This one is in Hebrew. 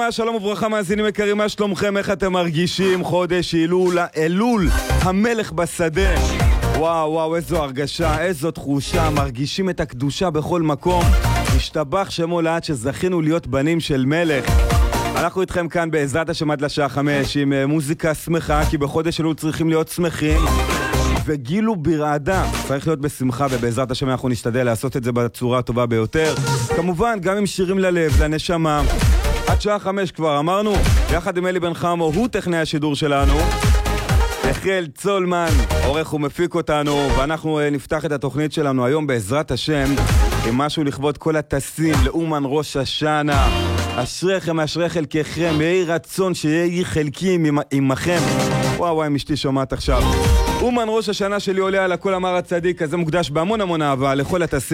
שלום וברכה מאזינים יקרים, מה שלומכם? איך אתם מרגישים? חודש אלול, המלך בשדה. וואו, איזו הרגשה, איזו תחושה, מרגישים את הקדושה בכל מקום. משתבח שמו לעד שזכינו להיות בנים של מלך. אנחנו איתכם כאן בעזרת השם עד לשעה 5 עם מוזיקה שמחה, כי בחודש אלול צריכים להיות שמחים. וגילו ברעדה, צריך להיות בשמחה, ובעזרת השם אנחנו נשתדל לעשות את זה בצורה הטובה ביותר. כמובן, גם עם שירים ללב, לנשמה. עד שעה 5 כבר אמרנו, יחד עם אלי בן חמו, הוא טכנאי השידור שלנו. יחיאל צולמן, עורך ומפיק אותנו, ואנחנו נפתח את התוכנית שלנו היום בעזרת השם, עם משהו לכבוד כל הטסים, לאומן ראש השנה. אשריכם, אשרי חלקכם, יהי רצון שיהי חלקים עמכם. וואו, אשתי שומעת עכשיו. אומן ראש השנה שלי עולה על הכל אמר הצדיק, אז זה מוקדש בהמון אהבה לכל הטסים